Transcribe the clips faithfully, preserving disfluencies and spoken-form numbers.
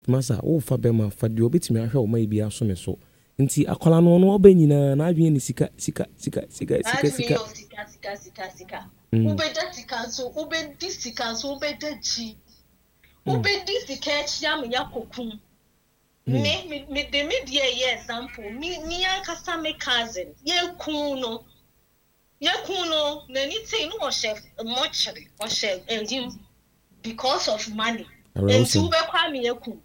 Masa wo fa be ma fa de obetimi ahwe o mai bia so me so nti akwala no no oba nyina na adwen ni sika sika sika sika sika sika sika sika sika sika ube da sika so ube di sika so ube da ji ube di sika chia me yakokum me me me de me de example me me akasa me cousin ye kun no ye kun no na ni say no chef mortuary or chef him because of money and ube kwa me ye kun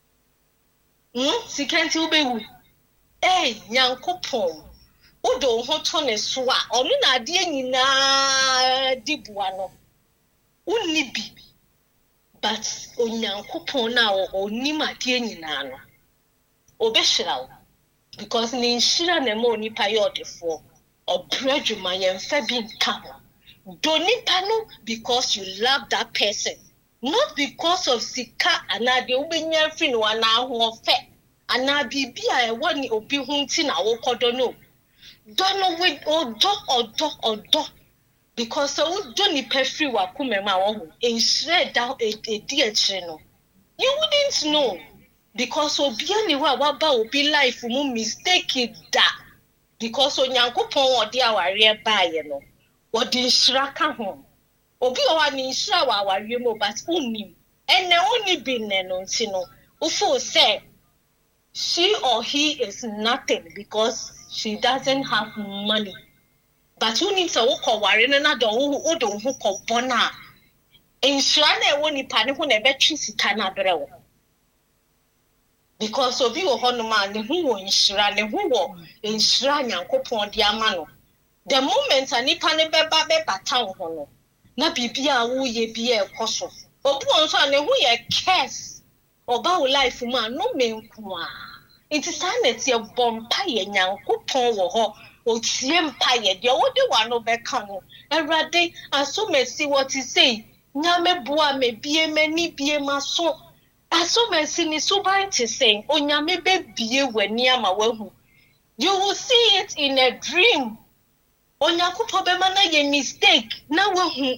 Hmm, sikanti ubewu. Eh, Nyankopon. Udo ho to ne so a, onu na ade nyina dibua no. Unni bi. But Onyankopon na onim ade nyina no. Obehira wo. Because ni nhira na ma onipa ye odefo. Obradwuma ye mfa bi nka ho. Do nipa no because you love that person. Not because of sika anade ubenya free no ana ho fe ana bibia e woni obi hunti na wo kodo no don't know with odo odo odo because so do ni free wa kumema wo ho enhire da e di akire no you wouldn't know because obi ani wa wa ba obi life mu mistake da because onyankopon ode aware ba ye no ode nhira ka ho obi o wa ni nhira wa aware mu but unnim ene uni bi ne no nti no ufo say she or he is nothing because she doesn't have money but who needs to walk aware na do who do who ko bona nhira na e woni pa ne ho na be twi sika na bere wo because obi wo hono ma ne hu wo nhira ne hu wo nhira Nyankopon de ama no the moment ani pa ne be ba be bata wo no na bibia wo ye bia e koso obu onso ane hu ye curse oba wo life ma no menku a it is sanet ye bompa ye Nyankopon wo ho o tie mpa ye de wo de wa no be ka no Erade aso mesi what is say nyame boa me bie mani bie maso aso mesi ni so ban te say onyame be bie wani ama wahu you will see it in a dream Onyankopon be ma na ye mistake na wahu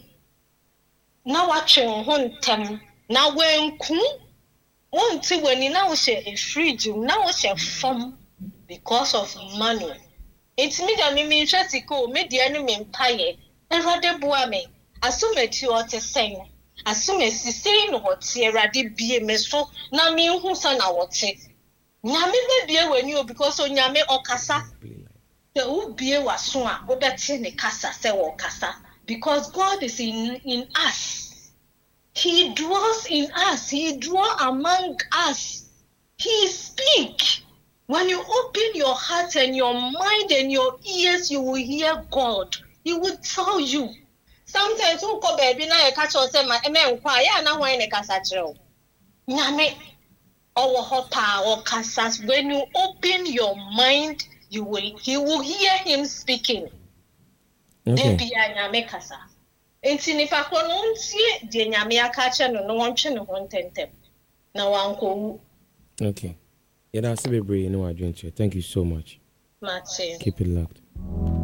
na watwe ho ntem na wenku wonti wani na wo she a fridge na wo she fam because of money it me da me me interest ko me de ani me mpaye Erade boa me asumeti o te sen asumesi sei no hote Erade bie me so na me hu sa na wote nyame be bie wani o because onyame okasa the who bie waso a obete ne kasa se wo kasa because God is in in us. He dwells in us. He dwells among us. He speaks. When you open your heart and your mind and your ears, you will hear God. He will tell you. Sometimes who go baby na e catch us say ma e me nkwa ya na hwan ne kasa kire. Nyame owo hopa o kasa when you open your mind, you will he will hear him speaking. Okay. Nyame kasa. Enti nipa ko no ntie de nyame aka che no no wontwe ne ho ntentem. Na wanko. Okay. Yeah, that's a bit brave no adventure. Thank you so much. Mate. Keep it locked.